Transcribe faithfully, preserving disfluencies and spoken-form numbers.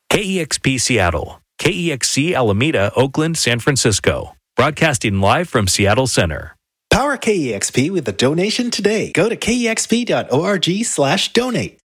K E X P Seattle, K E X C Alameda, Oakland, San Francisco. Broadcasting live from Seattle Center. Power K E X P with a donation today. Go to K E X P dot org slash donate.